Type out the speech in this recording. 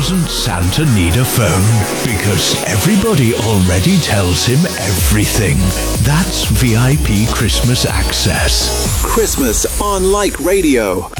doesn't Santa need a phone? Because everybody already tells him everything. That's VIP Christmas Access. Christmas on Like Radio.